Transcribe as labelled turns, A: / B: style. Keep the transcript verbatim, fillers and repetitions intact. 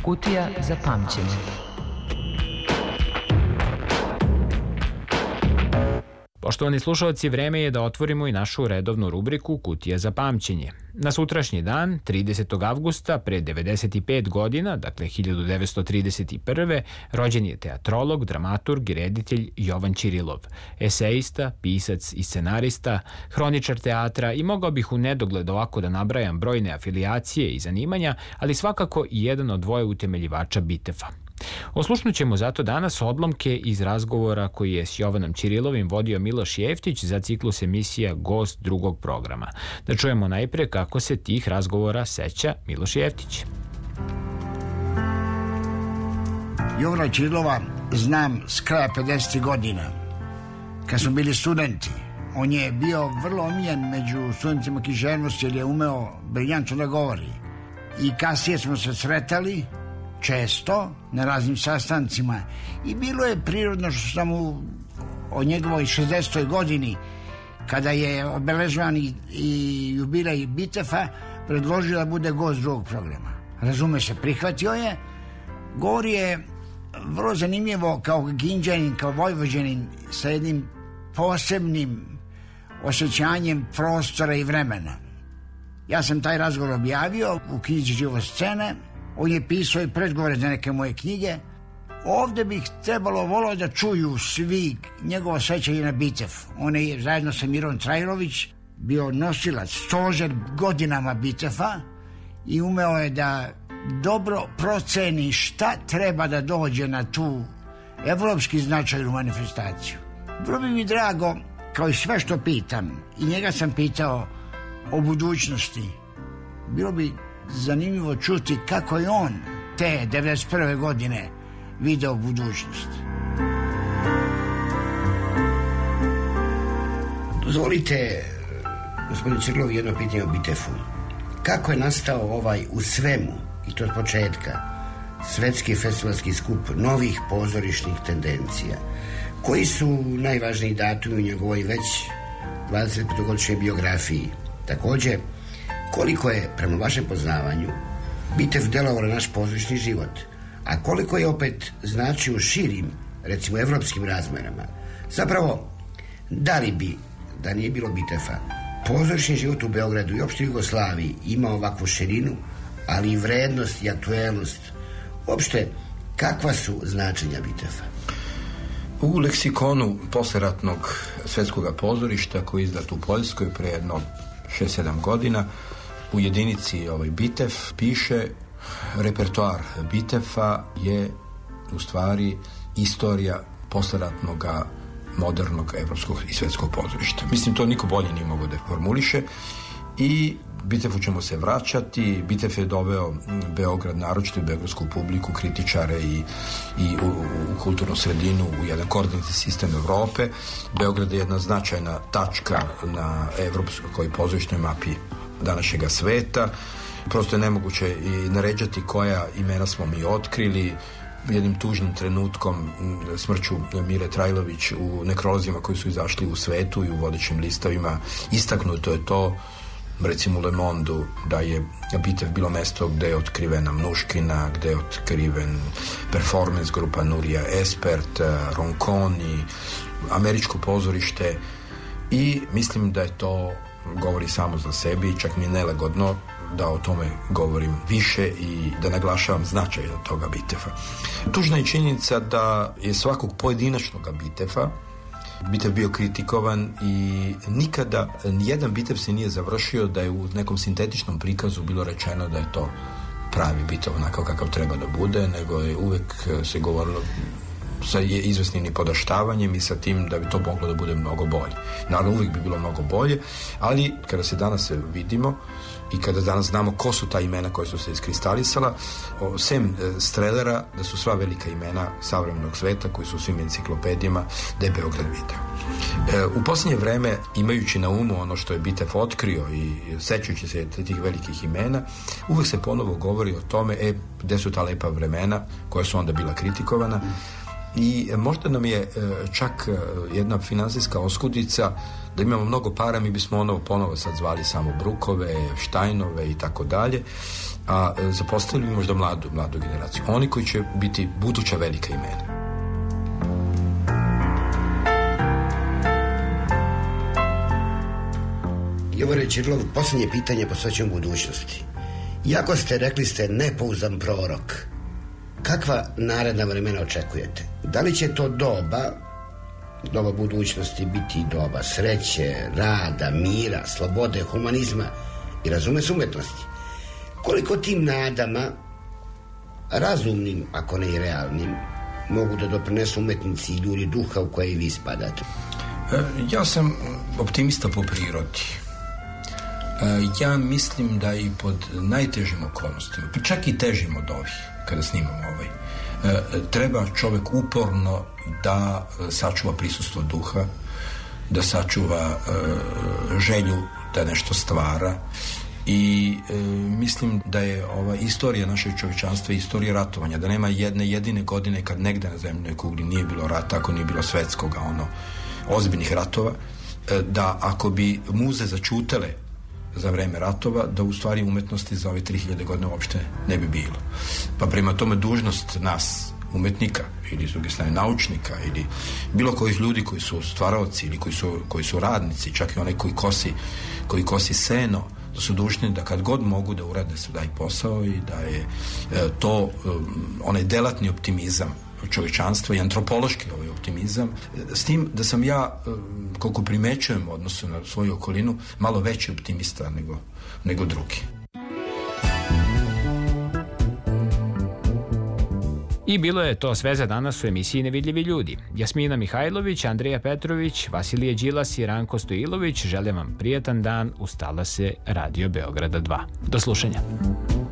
A: Kutija za pamćenje.
B: Poštovani slušalci, vreme je da otvorimo i našu redovnu rubriku Kutija za pamćenje. Na sutrašnji dan, tridesetog avgusta, pre devedeset pet godina, dakle hiljadu devetsto trideset prve. rođen je teatrolog, dramaturg i reditelj Jovan Ćirilov, eseista, pisac i scenarista, hroničar teatra i mogao bih u nedogled ovako da nabrajam brojne afilijacije i zanimanja, ali svakako i jedan od dvoje utemeljivača Bitefa. Oslušnut ćemo zato danas odlomke iz razgovora koji je s Jovanom Ćirilovim vodio Miloš Jeftić za ciklus emisija Gost drugog programa. Da čujemo najpre kako se tih razgovora seća Miloš Jeftić.
C: Jovana Ćirilova znam s kraja pedesetih godina, kad smo bili studenti. On je bio vrlo omiljen među studentima književnosti jer je umeo briljantno da govori. I kasnije smo se sretali često na raznim sastancima i bilo je prirodno što sam u o njegovoj šezdesetoj godini, kada je obeležavan i, i jubilej Bitefa, predložio da bude gost drugog programa. Razume se, prihvatio je. Govori je vrlo zanimljivo kao Ginđanin, kao Vojvođanin, sa jednim posebnim osjećanjem prostora i vremena. Ja sam taj razgovor objavio u knjizi Živo scene. On je pisao i predgovore za neke moje knjige. Ovde bih trebalo volio da čuju svi njegovo sećanje na Bitef. On je zajedno sa Mirom Trajlović bio nosilac, stožer godinama Bitefa i umeo je da dobro proceni šta treba da dođe na tu evropski značajnu manifestaciju. Bilo bi mi drago, kao i sve što pitam, i njega sam pitao o budućnosti, bilo bi zanimljivo čuti kako je on te devedeset prve godine video budućnost. Dozvolite, gospodin Ćirilov, jedno pitanje o Bitefu. Kako je nastao ovaj u svemu, i to od početka, svetski festivalski skup novih pozorišnih tendencija? Koji su najvažniji datumi u njegovoj već dvadesetpetogodišnjoj biografiji? Takođe, koliko je, prema vašem poznavanju, Bitef delovao na naš pozorišni život, a koliko je opet znači u širim, recimo evropskim razmerama? Zapravo, da li bi, da nije bilo Bitefa, pozorišni život u Beogradu i opšte Jugoslaviji imao ovakvu širinu, ali i vrednost i aktuelnost? Uopšte, kakva su značenja Bitefa?
D: U leksikonu posleratnog svetskog pozorišta koji je izdat u Poljskoj pre jedno šest sedam godina, u jedinici ovaj Bitef piše repertoar Bitefa je u stvari istorija posleratnog modernog evropskog i svetskog pozorišta. Mislim, to niko bolje nije mogao da formuliše i Bitefu ćemo se vraćati. Bitef je doveo Beograd, naročito i beogradsku publiku, kritičare i, i u, u kulturnu sredinu, u jedan koordinatni sistem Evrope. Beograd je jedna značajna tačka na evropskoj pozorišnoj mapi današnjega sveta. Prosto je nemoguće i naređati koja imena smo mi otkrili. Jednim tužnim trenutkom, smrću Mire Trajlović, u nekrolozima koji su izašli u svetu i u vodećim listovima, istaknuto je to, recimo u Le Mondu, da je Bitef bilo mesto gde je otkrivena Mnuškina, gde je otkriven performance grupa Nurija Espert, Ronconi, američko pozorište, i mislim da je to govori samo za sebi i čak mi je nelagodno da o tome govorim više i da naglašavam značaj toga Bitefa. Tužna je činjenica da je svakog pojedinačnog Bitefa Bitef bio kritikovan i nikada nijedan Bitef se nije završio da je u nekom sintetičnom prikazu bilo rečeno da je to pravi Bitef onako kakav treba da bude, nego je uvek se govorilo sa izvesnim i podaštavanjem i sa tim da bi to moglo da bude mnogo bolje. Naravno, uvijek bi bilo mnogo bolje, ali kada se danas vidimo i kada danas znamo ko su ta imena koja su se iskristalisala, sem Strelera, da su sva velika imena savremenog sveta koji su u svim enciklopedijama, da je Beograd video. U posljednje vreme, imajući na umu ono što je Bitef otkrio i sećajući se tih velikih imena, uvek se ponovo govori o tome, e, gde su ta lepa vremena koja su onda bila kritikovana. I možda nam je čak jedna finansijska oskudica da imamo mnogo para, mi bismo ono ponovo sad zvali samo Brukove, Štajnove i tako dalje, a zapostavili bi možda mladu, mladu generaciju. Oni koji će biti buduća velika imena.
A: Jovore Ćirilov, posljednje pitanje posvećujem budućnosti. Iako ste, rekli ste, nepouzdan prorok, kakva naredna vremena očekujete? Da li će to doba, doba budućnosti biti doba sreće, rada, mira, slobode, humanizma i razume se umetnosti? Koliko tim nadama, razumnim, ako ne i realnim, mogu da doprinesu umetnici i ljudi duha u koje i vi spadate?
D: Ja sam optimista po prirodi. Ja mislim da i pod najtežim okolnostima, pa čak i težim od ovih, kada snimamo ovaj, treba čovjek uporno da sačuva prisustvo duha, da sačuva želju da nešto stvara i e, mislim da je ova istorija našeg čovječanstva istorija ratovanja, da nema jedne jedine godine kad negde na zemljinoj kugli nije bilo rata, ako nije bilo svetskoga ono ozbiljnih ratova, e, da ako bi muze začutele za vreme ratova, da u stvari umetnosti za ove tri hiljade godina uopšte ne bi bilo. Pa prema tome dužnost nas, umetnika, ili s druge strane naučnika, ili bilo kojih ljudi koji su stvaraoci, ili koji su, koji su radnici, čak i onaj koji kosi, koji kosi seno, da su dužni da kad god mogu da urade se daj posao i da je e, to e, onaj delatni optimizam čovječanstva i antropološki ovaj optimizam, s tim da sam ja, koliko primećujem u odnosu na svoju okolinu, malo veći optimista nego, nego drugi.
B: I bilo je to sve za danas u emisiji Nevidljivi ljudi. Jasmina Mihajlović, Andreja Petrović, Vasilije Đilas i Ranko Stojilović žele vam prijatan dan uz talase Radio Beograda dva. Do slušanja.